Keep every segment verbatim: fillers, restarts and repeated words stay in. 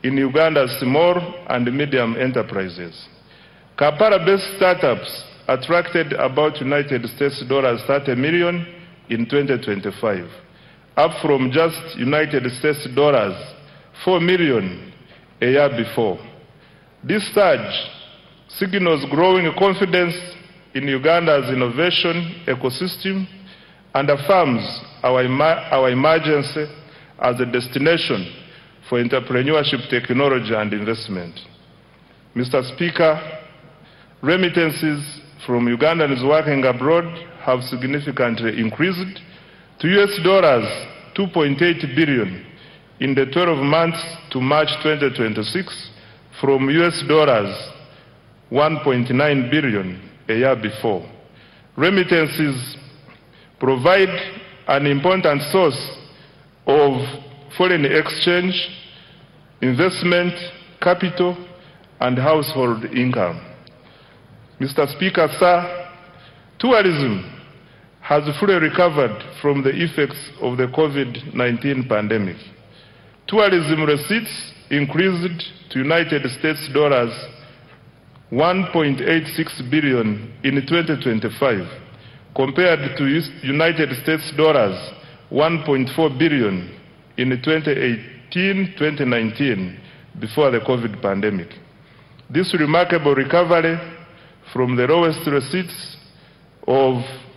in Uganda's small and medium enterprises. Kampala-based startups attracted about United States dollars thirty million in twenty twenty-five, up from just United States dollars four million a year before. This surge signals growing confidence in Uganda's innovation ecosystem and affirms our, our emergence as a destination for entrepreneurship, technology, and investment. Mister Speaker, remittances from Ugandans working abroad have significantly increased to U S dollars two point eight billion in the twelve months to March twenty twenty-six from U S dollars one point nine billion a year before. Remittances provide an important source of foreign exchange, investment, capital, and household income. Mister Speaker, sir, tourism has fully recovered from the effects of the COVID nineteen pandemic. Tourism receipts increased to United States dollars one point eight six billion in twenty twenty-five, compared to United States dollars one point four billion in twenty eighteen twenty nineteen, before the COVID pandemic. This remarkable recovery from the lowest receipts of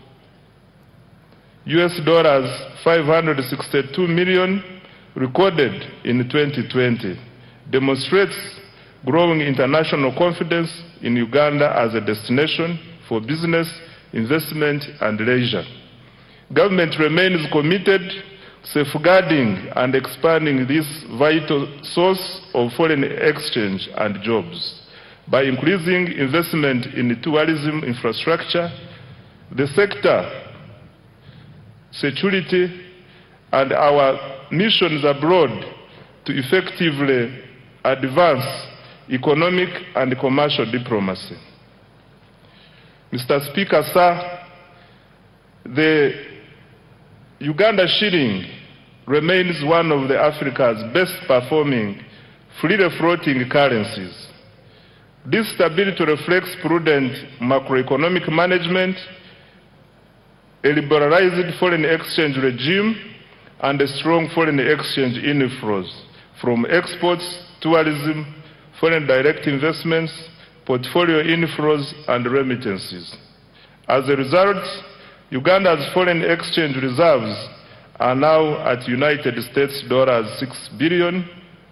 U S dollars five hundred sixty-two million recorded in twenty twenty demonstrates growing international confidence in Uganda as a destination for business, investment, and leisure. Government remains committed to safeguarding and expanding this vital source of foreign exchange and jobs. By increasing investment in tourism infrastructure, the sector, security, and our missions abroad to effectively advance economic and commercial diplomacy. Mister Speaker, sir, the Uganda shilling remains one of the Africa's best performing freely floating currencies. This stability reflects prudent macroeconomic management, a liberalized foreign exchange regime, and a strong foreign exchange inflows from exports, tourism, foreign direct investments, portfolio inflows, and remittances. As a result, Uganda's foreign exchange reserves are now at United States dollars six billion.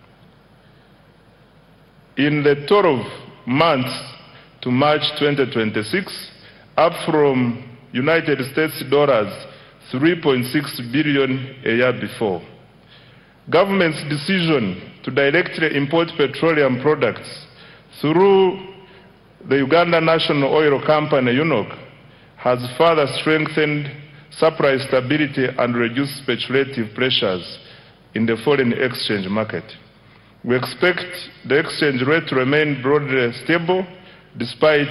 In the twelve months to March twenty twenty-six, up from United States dollars three point six billion a year before. Government's decision to directly import petroleum products through the Uganda National Oil Company, U N O C, has further strengthened supply stability and reduced speculative pressures in the foreign exchange market. We expect the exchange rate to remain broadly stable despite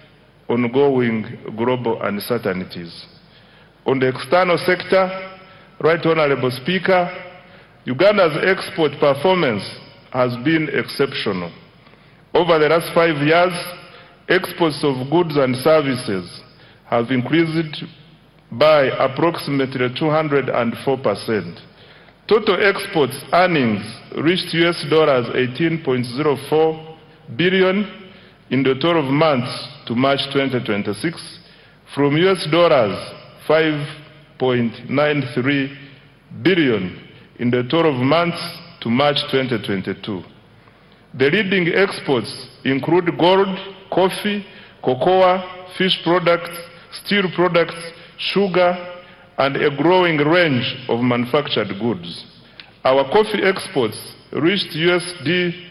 ongoing global uncertainties. On the external sector, Right Honorable Speaker, Uganda's export performance has been exceptional. Over the last five years, exports of goods and services have increased by approximately two hundred four percent. Total exports earnings reached U S dollars eighteen point zero four billion in the twelve months to March twenty twenty-six, from U S dollars five point nine three billion in the twelve months to March twenty twenty-two. The leading exports include gold, coffee, cocoa, fish products, steel products, sugar, and a growing range of manufactured goods. Our coffee exports reached U S D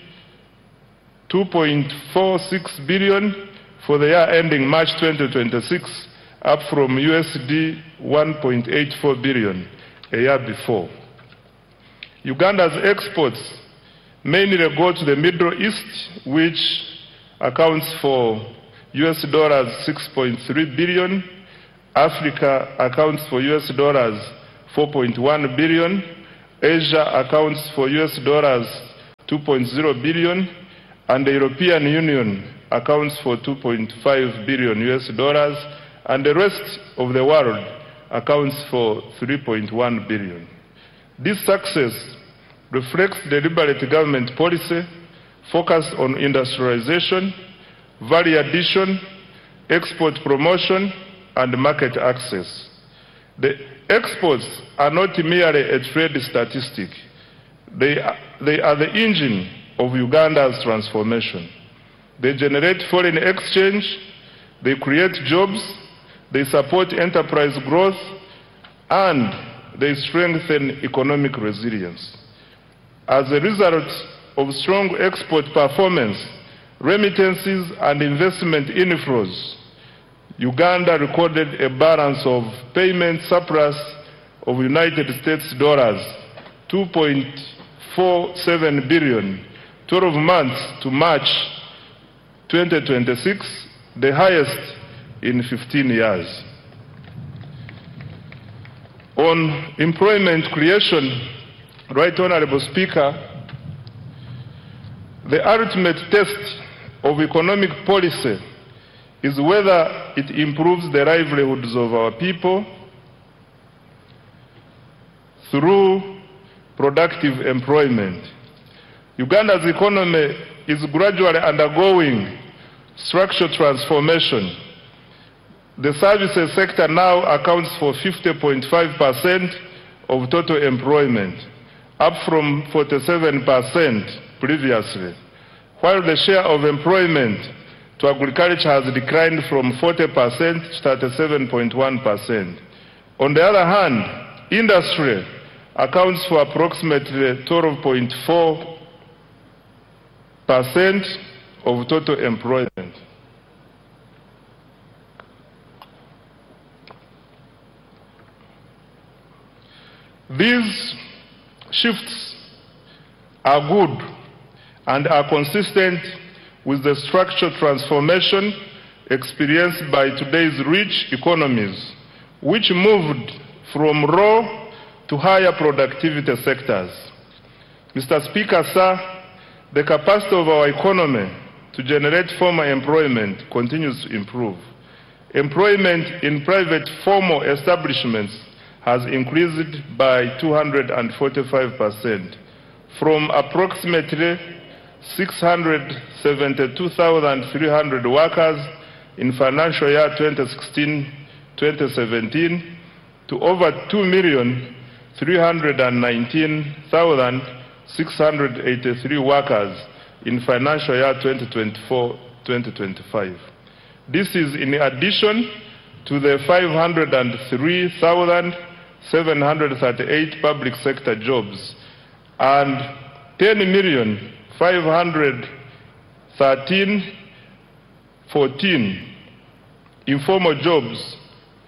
two point four six billion for the year ending March twenty twenty-six, up from U S D one point eight four billion a year before. Uganda's exports mainly go to the Middle East, which accounts for U S dollars six point three billion. Africa accounts for U S dollars four point one billion. Asia accounts for U S dollars two point zero billion, and the European Union accounts for two point five billion U S dollars, and the rest of the world accounts for three point one billion. This success reflects deliberate government policy focused on industrialization, value addition, export promotion, and market access. The exports are not merely a trade statistic. They are, they are the engine of Uganda's transformation. They generate foreign exchange, they create jobs, they support enterprise growth, and they strengthen economic resilience. As a result of strong export performance, remittances, and investment inflows, Uganda recorded a balance of payment surplus of United States dollars two point four seven billion, twelve months to March twenty twenty-six, the highest in fifteen years. On employment creation, Right Honorable Speaker, the ultimate test of economic policy is whether it improves the livelihoods of our people through productive employment. Uganda's economy is gradually undergoing structural transformation. The services sector now accounts for fifty point five percent of total employment, up from forty-seven percent previously, while the share of employment to agriculture has declined from forty percent to thirty-seven point one percent. On the other hand, industry accounts for approximately twelve point four percent of total employment. These shifts are good and are consistent with the structural transformation experienced by today's rich economies, which moved from raw to higher productivity sectors. Mister Speaker, sir, the capacity of our economy to generate formal employment continues to improve. Employment in private formal establishments has increased by two hundred forty-five percent, from approximately six hundred seventy-two thousand three hundred workers in financial year twenty sixteen twenty seventeen to over two million three hundred nineteen thousand six hundred eighty-three workers in financial year twenty twenty-four twenty twenty-five. This is in addition to the five hundred three thousand seven hundred thirty-eight public sector jobs and ten million five hundred thirteen thousand fourteen informal jobs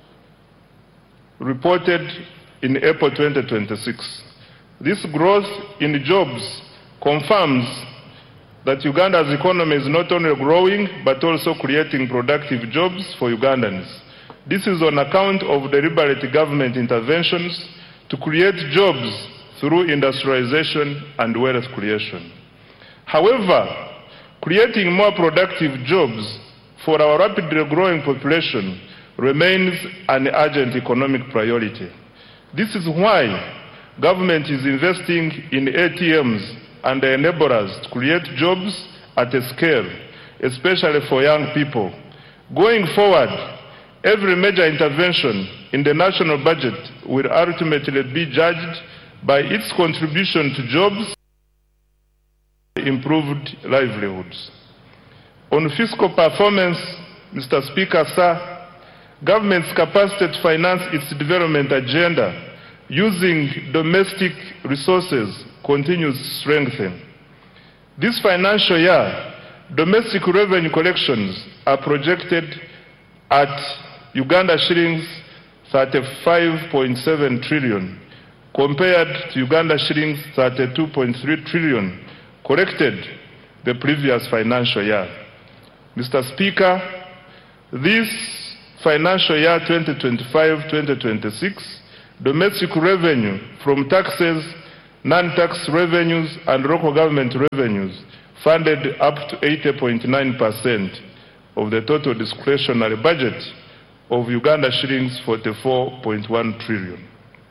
reported in April twenty twenty-six. This growth in jobs confirms that Uganda's economy is not only growing but also creating productive jobs for Ugandans. This is on account of deliberate government interventions to create jobs through industrialization and wealth creation. However, creating more productive jobs for our rapidly growing population remains an urgent economic priority. This is why government is investing in A T Ms and enablers to create jobs at a scale, especially for young people. Going forward, every major intervention in the national budget will ultimately be judged by its contribution to jobs and improved livelihoods. On fiscal performance, Mister Speaker, sir, government's capacity to finance its development agenda using domestic resources continues to strengthen. This financial year, domestic revenue collections are projected at Uganda shillings thirty-five point seven trillion compared to Uganda shillings thirty-two point three trillion collected the previous financial year. Mister Speaker, this financial year twenty twenty-five twenty twenty-six, domestic revenue from taxes non-tax revenues and local government revenues funded up to eighty point nine percent of the total discretionary budget of Uganda shillings forty-four point one trillion.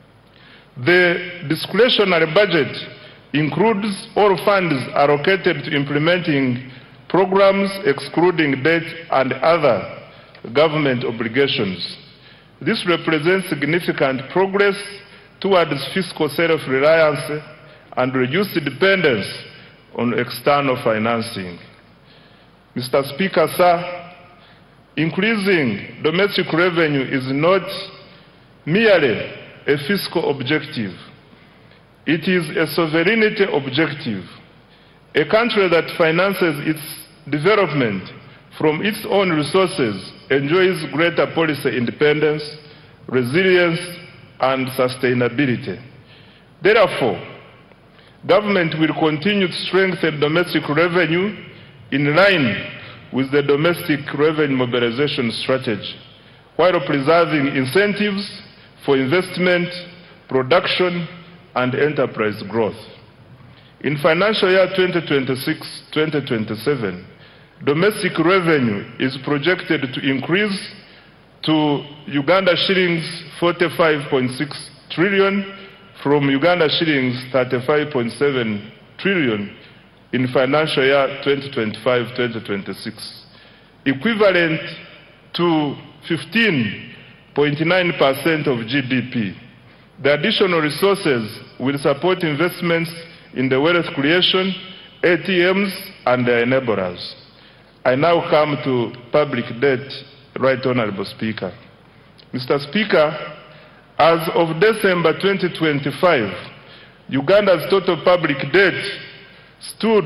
The discretionary budget includes all funds allocated to implementing programs excluding debt and other government obligations. This represents significant progress towards fiscal self-reliance and reduced dependence on external financing. Mister Speaker, sir, increasing domestic revenue is not merely a fiscal objective. It is a sovereignty objective. A country that finances its development from its own resources enjoys greater policy independence, resilience, and sustainability. Therefore, government will continue to strengthen domestic revenue in line with the domestic revenue mobilization strategy, while preserving incentives for investment, production, and enterprise growth. In financial year twenty twenty-six twenty twenty-seven, domestic revenue is projected to increase to Uganda shillings forty-five point six trillion from Uganda shillings thirty-five point seven trillion in financial year twenty twenty-five twenty twenty-six, equivalent to fifteen point nine percent of G D P. The additional resources will support investments in the wealth creation, A T Ms, and their enablers. I now come to public debt, Right Honorable Speaker. Mister Speaker, as of December twenty twenty-five, Uganda's total public debt stood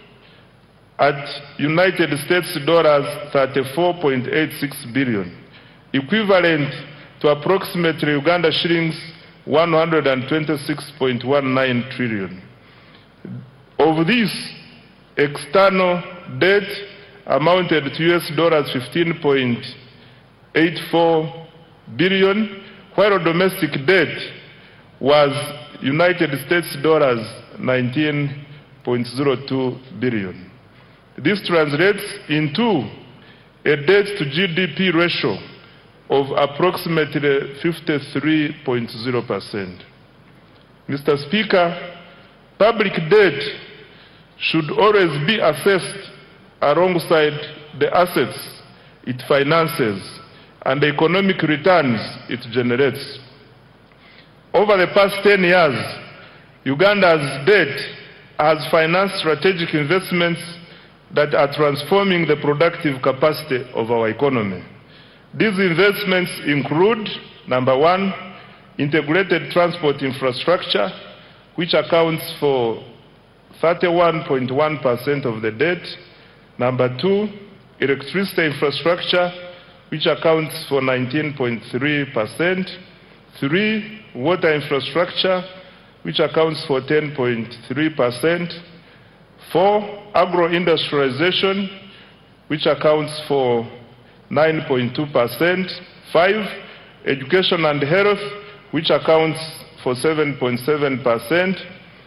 at United States dollars thirty-four point eight six billion, equivalent to approximately Uganda shillings one hundred twenty-six point one nine trillion. Of this, external debt amounted to U S dollars fifteen point eight four billion, while domestic debt was United States dollars nineteen point zero two billion. This translates into a debt to G D P ratio of approximately fifty-three point zero percent. Mister Speaker, public debt should always be assessed alongside the assets it finances and the economic returns it generates. Over the past ten years, Uganda's debt has financed strategic investments that are transforming the productive capacity of our economy. These investments include, number one, integrated transport infrastructure, which accounts for thirty-one point one percent of the debt. Number two, electricity infrastructure, which accounts for nineteen point three percent. Three, water infrastructure, which accounts for ten point three percent. Four, agro-industrialization, which accounts for nine point two percent. Five, education and health, which accounts for seven point seven percent.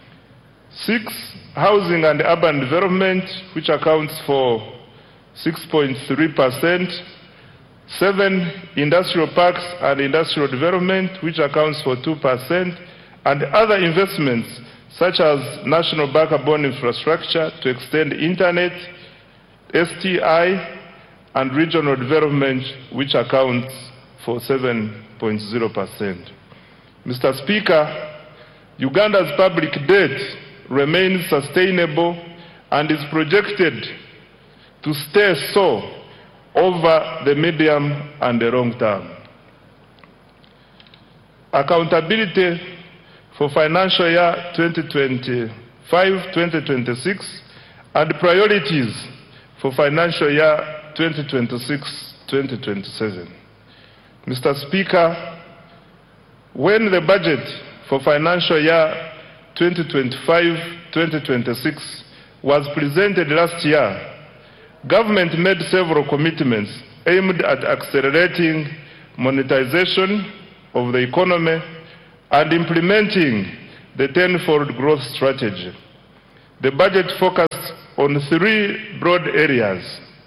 Six, housing and urban development, which accounts for six point three percent. Seven, industrial parks and industrial development, which accounts for two percent. And other investments, such as national backbone infrastructure to extend internet, S T I, and regional development, which accounts for seven point zero percent. Mister Speaker, Uganda's public debt remains sustainable and is projected to stay so over the medium and the long term. Accountability for financial year twenty twenty-five twenty twenty-six and priorities for financial year twenty twenty-six twenty twenty-seven. Mister Speaker, when the budget for financial year twenty twenty-five twenty twenty-six was presented last year, government made several commitments aimed at accelerating monetization of the economy and implementing the tenfold growth strategy. The budget focused on three broad areas,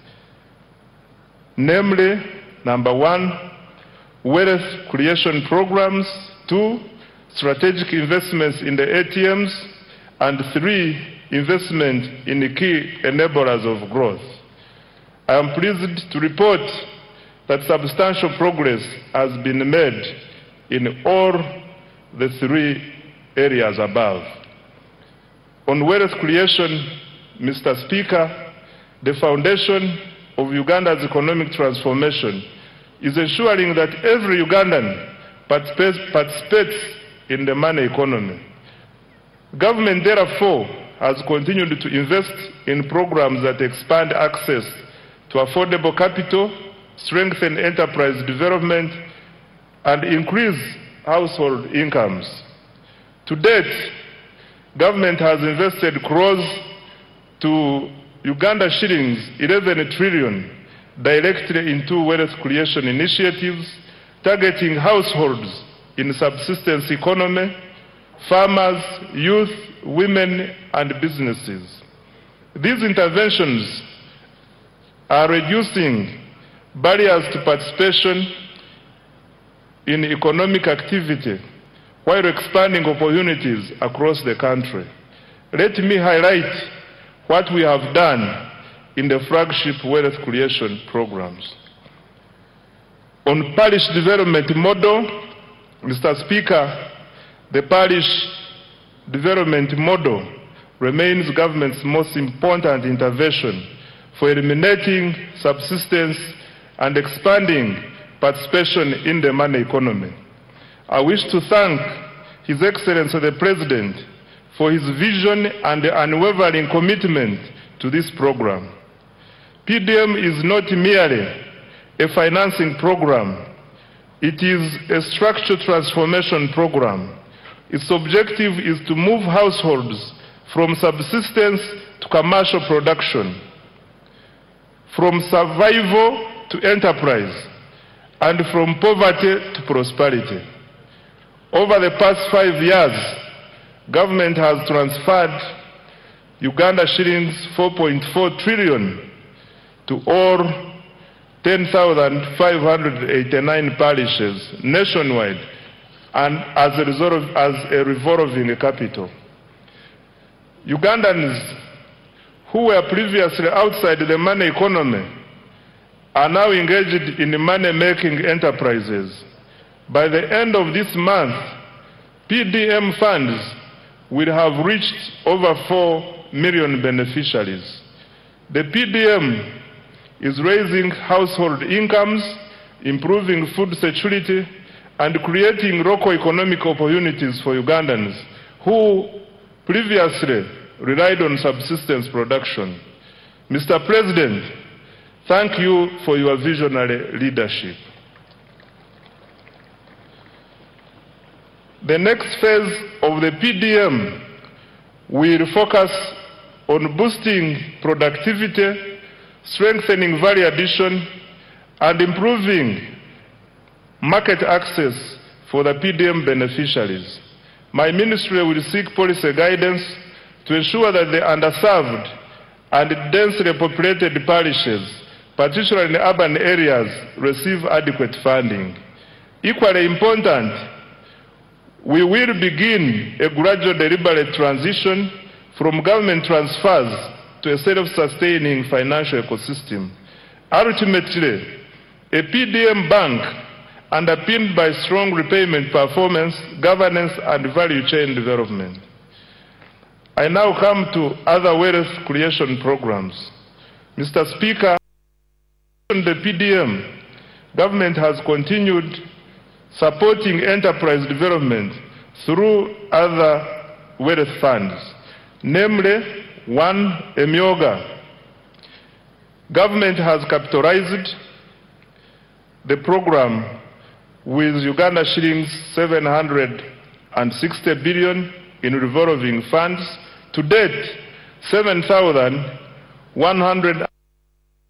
namely, number one, wealth creation programs, two, strategic investments in the A T Ms, and three, investment in the key enablers of growth. I am pleased to report that substantial progress has been made in all the three areas above. On wealth creation, Mister Speaker, the foundation of Uganda's economic transformation is ensuring that every Ugandan participates in the money economy. Government, therefore, has continued to invest in programs that expand access to affordable capital, strengthen enterprise development, and increase household incomes. To date, government has invested close to Uganda shillings eleven trillion directly into wealth creation initiatives targeting households in subsistence economy, farmers, youth, women, and businesses. These interventions are reducing barriers to participation in economic activity while expanding opportunities across the country. Let me highlight what we have done in the flagship wealth creation programs. On parish development model, Mister Speaker, the parish development model remains government's most important intervention for eliminating subsistence and expanding participation in the money economy. I wish to thank His Excellency the President for his vision and unwavering commitment to this program. P D M is not merely a financing program, it is a structural transformation program. Its objective is to move households from subsistence to commercial production, from survival to enterprise, and from poverty to prosperity. Over the past five years, government has transferred Uganda shillings four point four trillion to all ten thousand five hundred eighty-nine parishes nationwide, and as a result of, as a revolving capital. Ugandans who were previously outside the money economy are now engaged in money-making enterprises. By the end of this month, P D M funds will have reached over four million beneficiaries. The P D M is raising household incomes, improving food security, and creating local economic opportunities for Ugandans who previously relied on subsistence production. Mister President, thank you for your visionary leadership. The next phase of the P D M will focus on boosting productivity, strengthening value addition, and improving market access for the P D M beneficiaries. My ministry will seek policy guidance to ensure that the underserved and densely populated parishes, particularly in urban areas, receive adequate funding. Equally important, we will begin a gradual deliberate transition from government transfers to a self-sustaining financial ecosystem. Ultimately, a P D M bank underpinned by strong repayment performance, governance, and value chain development. I now come to other wealth creation programs. Mister Speaker, on the P D M, government has continued supporting enterprise development through other wealth funds, namely, one, Emyoga. Government has capitalized the program with Uganda shillings seven hundred sixty billion in revolving funds. To date, seven thousand one hundred